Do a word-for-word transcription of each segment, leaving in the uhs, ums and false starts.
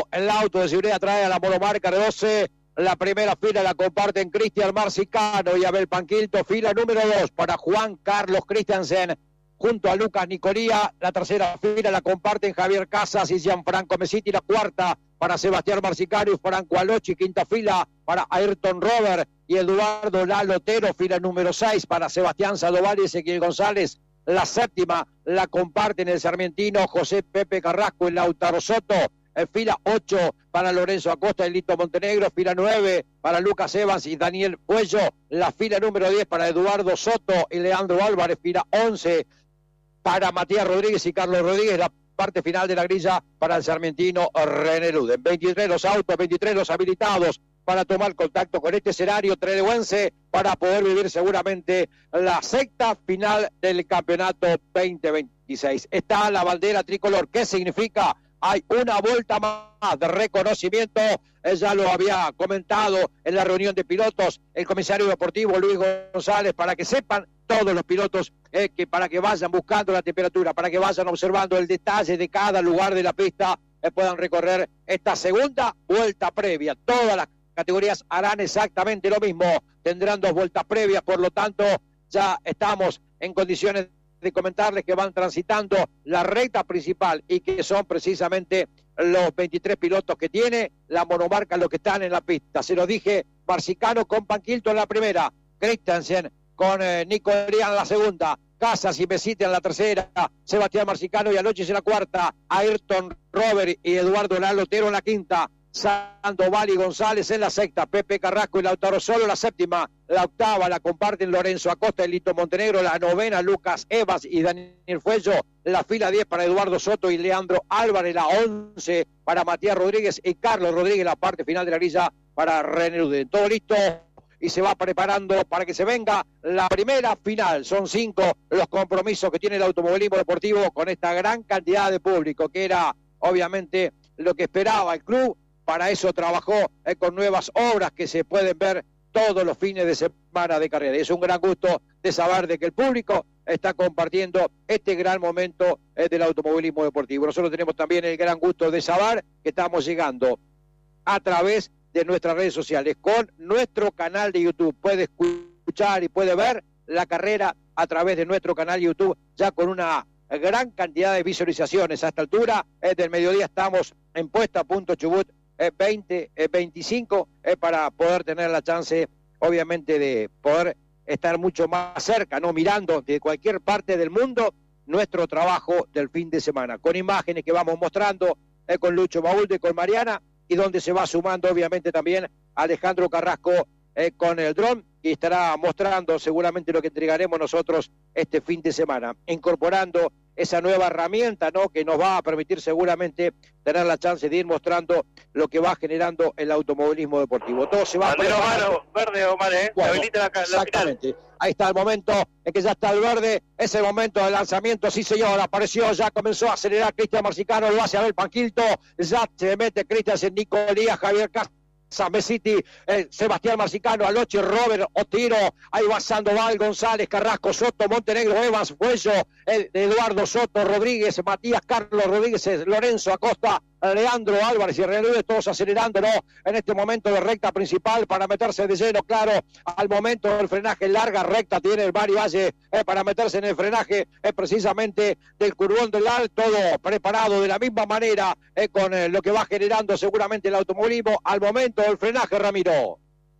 el auto de seguridad trae a la monomarca de doce. La primera fila la comparten Cristian Marcicano y Abel Panquilto. Fila número dos para Juan Carlos Christensen junto a Lucas Nicolía. La tercera fila la comparten Javier Casas y Gianfranco Mesiti. La cuarta para Sebastián Marcicano y Franco Alochi. Quinta fila para Ayrton Robert y Eduardo Lalotero. Fila número seis para Sebastián Sandoval y Ezequiel González. La séptima la comparten el sarmientino José Pepe Carrasco y Lautaro Soto. En fila ocho para Lorenzo Acosta y Lito Montenegro. Fila nueve para Lucas Evans y Daniel Puello. La fila número diez para Eduardo Soto y Leandro Álvarez. Fila once para Matías Rodríguez y Carlos Rodríguez. La parte final de la grilla para el sarmientino René Luden. veintitrés los autos, veintitrés los habilitados para tomar contacto con este escenario tredehuense para poder vivir seguramente la sexta final del campeonato veinte veintiséis. Está la bandera tricolor. ¿Qué significa? Hay una vuelta más de reconocimiento, eh, ya lo había comentado en la reunión de pilotos el comisario deportivo Luis González, para que sepan todos los pilotos, eh, que para que vayan buscando la temperatura, para que vayan observando el detalle de cada lugar de la pista, eh, puedan recorrer esta segunda vuelta previa. Todas las categorías harán exactamente lo mismo, tendrán dos vueltas previas, por lo tanto ya estamos en condiciones de comentarles que van transitando la recta principal y que son precisamente los veintitrés pilotos que tiene la monomarca los que están en la pista. Se lo dije, Marcicano con Panquilto en la primera, Christensen con eh, Nico Adrián en la segunda, Casas y Mesiti en la tercera, Sebastián Marcicano y Alochis en la cuarta, Ayrton Robert y Eduardo Lalotero en la quinta, Sandoval y González en la sexta, Pepe Carrasco y Lautaro Solo en la séptima, la octava la comparten Lorenzo Acosta y Lito Montenegro, la novena Lucas Evas y Daniel Fuello, la fila diez para Eduardo Soto y Leandro Álvarez, la once para Matías Rodríguez y Carlos Rodríguez, la parte final de la grilla para René Luden. Todo listo y se va preparando para que se venga la primera final. Son cinco los compromisos que tiene el automovilismo deportivo con esta gran cantidad de público, que era obviamente lo que esperaba el club. Para eso trabajó eh, con nuevas obras que se pueden ver todos los fines de semana de carrera. Es un gran gusto de saber de que el público está compartiendo este gran momento eh, del automovilismo deportivo. Nosotros tenemos también el gran gusto de saber que estamos llegando a través de nuestras redes sociales, con nuestro canal de YouTube. Puede escuchar y puede ver la carrera a través de nuestro canal de YouTube, ya con una gran cantidad de visualizaciones. A esta altura eh, del mediodía estamos en Puesta Punto Chubut Eh, veinte, eh, veinticinco, eh, para poder tener la chance, obviamente, de poder estar mucho más cerca, ¿no? Mirando de cualquier parte del mundo nuestro trabajo del fin de semana, con imágenes que vamos mostrando eh, con Lucho Baulde, con Mariana, y donde se va sumando, obviamente, también Alejandro Carrasco eh, con el dron, y estará mostrando seguramente lo que entregaremos nosotros este fin de semana, incorporando esa nueva herramienta, ¿no?, que nos va a permitir seguramente tener la chance de ir mostrando lo que va generando el automovilismo deportivo. Todo se va a Omar, verde, Omar, ¿eh? Bueno, habilita la, la exactamente. Final. Ahí está el momento, es que ya está el verde, es el momento del lanzamiento, sí señor, apareció, ya comenzó a acelerar Cristian Marcicano, lo hace Abel Panquilto, ya se mete Cristian en Nico Elías, Javier Castro, Mesiti, eh, Sebastián Marcicano, Alochi, Robert, Otiro, ahí va Sandoval, González, Carrasco, Soto, Montenegro, Evans, Fuello, eh, Eduardo Soto, Rodríguez, Matías, Carlos Rodríguez, Lorenzo Acosta, Leandro Álvarez y René, todos acelerando, ¿no?, en este momento de recta principal para meterse de lleno, claro, al momento del frenaje, larga recta tiene el Mari Valle eh, para meterse en el frenaje eh, precisamente del curvón del alto, todo preparado de la misma manera eh, con eh, lo que va generando seguramente el automovilismo al momento del frenaje, Ramiro.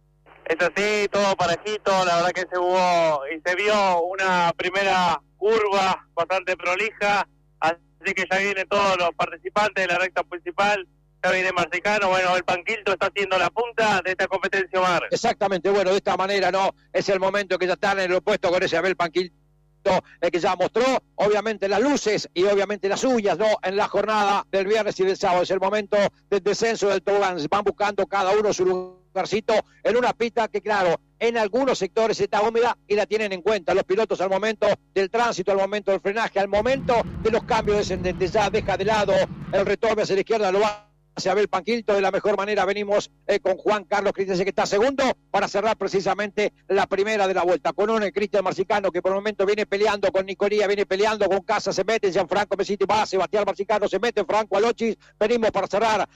Es así, todo parejito, la verdad que se hubo y se vio una primera curva bastante prolija, así que ya vienen todos los participantes de la recta principal, ya viene Marcicano, bueno, el Panquilto está haciendo la punta de esta competencia, Omar. Exactamente, bueno, de esta manera, ¿no?, es el momento que ya están en el opuesto con ese Abel Panquilto, el que ya mostró, obviamente, las luces y obviamente las suyas, ¿no?, en la jornada del viernes y del sábado. Es el momento del descenso del tobogán, van buscando cada uno su lugarcito en una pista que, claro, en algunos sectores está húmeda y la tienen en cuenta los pilotos al momento del tránsito, al momento del frenaje, al momento de los cambios descendentes. Ya deja de lado el retorno hacia la izquierda, lo va hacia Abel Panquilto. De la mejor manera venimos eh, con Juan Carlos Christensen, que está segundo, para cerrar precisamente la primera de la vuelta, con un Cristian Marcicano que por el momento viene peleando con Nicolía, viene peleando con Casa, se mete Gianfranco Mesiti, va Sebastián Marcicano, se mete Franco Alochis. Venimos para cerrar